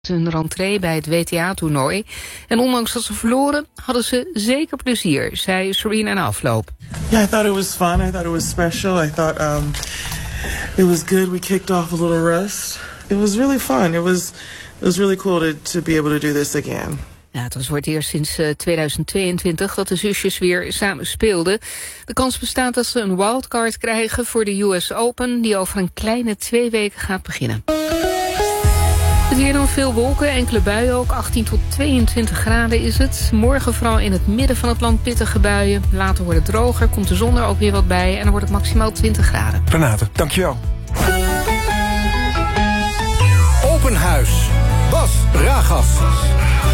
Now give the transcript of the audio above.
hun rentree bij het WTA-toernooi. En ondanks dat ze verloren, hadden ze zeker plezier, zei Serena na afloop. Yeah, I thought it was fun. I thought it was special. I thought it was good. We kicked off a little rust. It was really fun. It was really cool to be able to do this again. Ja, het was voor het eerst sinds 2022 dat de zusjes weer samen speelden. De kans bestaat dat ze een wildcard krijgen voor de US Open, die over een kleine 2 weken gaat beginnen. Het weer dan veel wolken, enkele buien ook. 18 tot 22 graden is het. Morgen vooral in het midden van het land pittige buien. Later wordt het droger, komt de zon er ook weer wat bij en dan wordt het maximaal 20 graden. Renate, dankjewel. Open Huis. Bas Ragas.